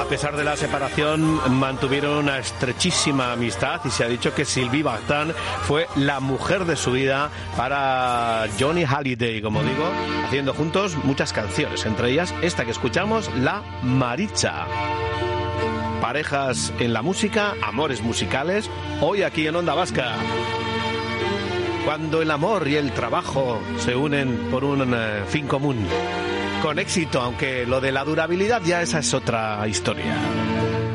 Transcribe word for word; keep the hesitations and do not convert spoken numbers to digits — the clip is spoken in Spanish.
pesar de la separación, mantuvieron una estrechísima amistad y se ha dicho que Sylvie Vartan fue la mujer de su vida para Johnny Hallyday, como digo, haciendo juntos muchas canciones, entre ellas esta que escuchamos, La Maritza. Parejas en la música, amores musicales, hoy aquí en Onda Vasca. Cuando el amor y el trabajo se unen por un uh, fin común. Con éxito, aunque lo de la durabilidad ya esa es otra historia.